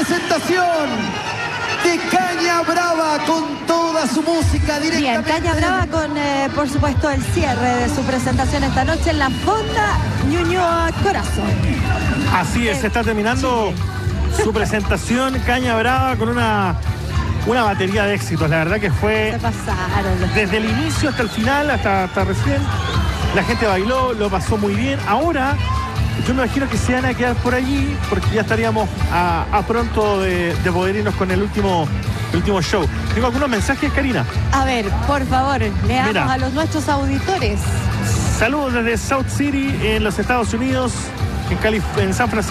presentación de Caña Brava con toda su música directamente. Bien, Caña Brava con, por supuesto, el cierre de su presentación esta noche en la Fonda Ñuñoa Corazón. Así es, se está terminando su presentación Caña Brava con una batería de éxitos. La verdad que fue... Se pasaron. Desde el inicio hasta el final, hasta recién, la gente bailó, lo pasó muy bien. Ahora, yo me imagino que se van a quedar por allí, porque ya estaríamos a pronto de poder irnos con el último show. Tengo algunos mensajes, Karina. A ver, por favor, leamos Mira. a los nuestros auditores. Saludos desde South City, en los Estados Unidos, en San Francisco.